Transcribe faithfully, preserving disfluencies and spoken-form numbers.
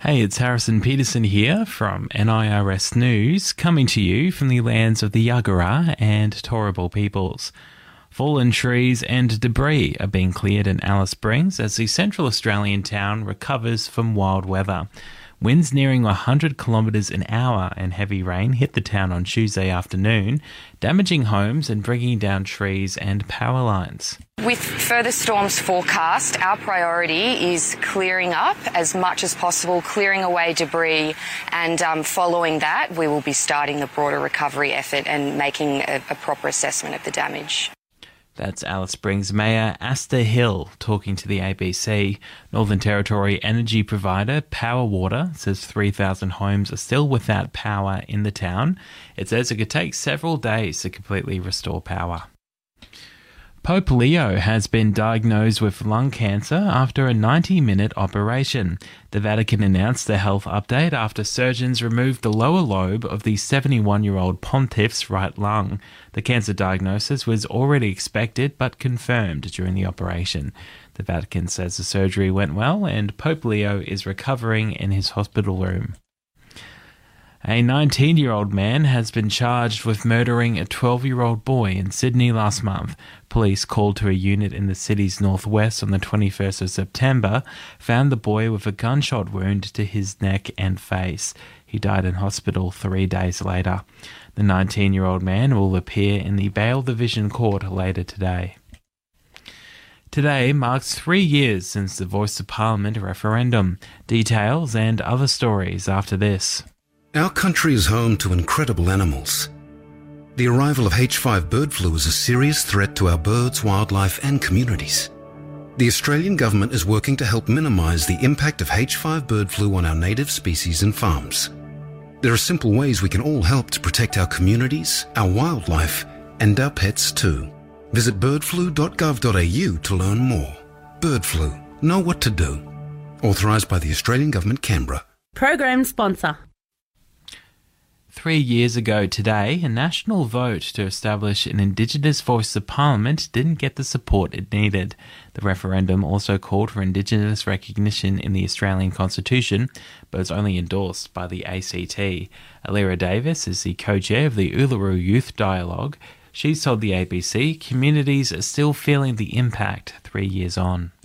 Hey, it's Harrison Peterson here from N I R S News, coming to you from the lands of the Yagara and Turrbal peoples. Fallen trees and debris are being cleared in Alice Springs as the Central Australian town recovers from wild weather. Winds nearing one hundred kilometres an hour and heavy rain hit the town on Tuesday afternoon, damaging homes and bringing down trees and power lines. With further storms forecast, our priority is clearing up as much as possible, clearing away debris, and um, following that we will be starting the broader recovery effort and making a, a proper assessment of the damage. That's Alice Springs Mayor Asta Hill talking to the A B C. Northern Territory energy provider Powerwater says three thousand homes are still without power in the town. It says it could take several days to completely restore power. Pope Leo has been diagnosed with lung cancer after a ninety-minute operation. The Vatican announced the health update after surgeons removed the lower lobe of the seventy-one-year-old pontiff's right lung. The cancer diagnosis was already expected but confirmed during the operation. The Vatican says the surgery went well and Pope Leo is recovering in his hospital room. A nineteen-year-old man has been charged with murdering a twelve-year-old boy in Sydney last month. Police called to a unit in the city's northwest on the twenty-first of September found the boy with a gunshot wound to his neck and face. He died in hospital three days later. The nineteen-year-old man will appear in the Bail Division Court later today. Today marks three years since the Voice of Parliament referendum. Details and other stories after this. Our country is home to incredible animals. The arrival of H five bird flu is a serious threat to our birds, wildlife and communities. The Australian government is working to help minimise the impact of H five bird flu on our native species and farms. There are simple ways we can all help to protect our communities, our wildlife and our pets too. Visit bird flu dot gov dot a u to learn more. Bird flu. Know what to do. Authorised by the Australian Government, Canberra. Program sponsor. Three years ago today, a national vote to establish an Indigenous Voice of Parliament didn't get the support it needed. The referendum also called for Indigenous recognition in the Australian Constitution, but was only endorsed by the A C T. Alira Davis is the co-chair of the Uluru Youth Dialogue. She's told the A B C communities are still feeling the impact three years on.